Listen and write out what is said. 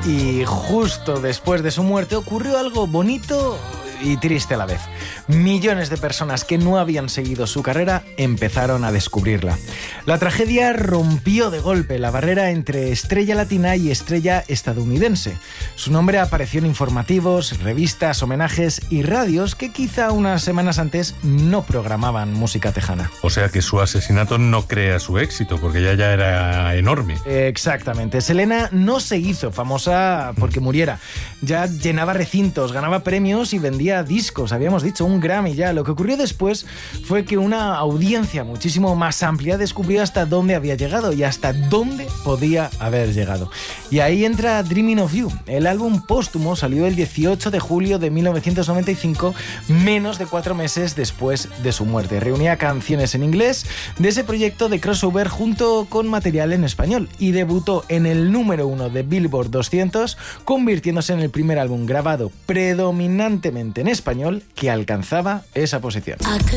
Y justo después de su muerte ocurrió algo bonito y triste a la vez. Millones de personas que no habían seguido su carrera empezaron a descubrirla. La tragedia rompió de golpe la barrera entre estrella latina y estrella estadounidense. Su nombre apareció en informativos, revistas, homenajes y radios que quizá unas semanas antes no programaban música tejana. O sea que su asesinato no crea su éxito, porque ella ya era enorme. Exactamente. Selena no se hizo famosa porque muriera. Ya llenaba recintos, ganaba premios y vendía discos, habíamos dicho, un Grammy ya. Lo que ocurrió después fue que una audiencia muchísimo más amplia descubrió hasta dónde había llegado y hasta dónde podía haber llegado. Y ahí entra Dreaming of You. El álbum póstumo salió el 18 de julio de 1995, menos de 4 meses después de su muerte. Reunía canciones en inglés de ese proyecto de crossover junto con material en español y debutó en el número 1 de Billboard 200, convirtiéndose en el primer álbum grabado predominantemente en español que alcanzaba esa posición.